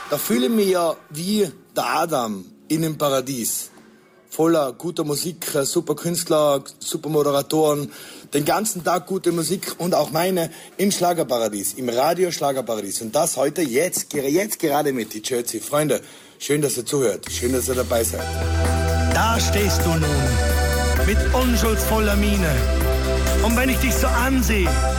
Da fühle ich mich ja wie der Adam in einem Paradies. Voller guter Musik, super Künstler, super Moderatoren, den ganzen Tag gute Musik und auch meine im Schlagerparadies, im Radio Schlagerparadies. Und das heute, jetzt gerade mit die Jersey. Freunde, schön, dass ihr zuhört, schön, dass ihr dabei seid. Da stehst du nun, mit unschuldsvoller Miene. Und wenn ich dich so ansehe,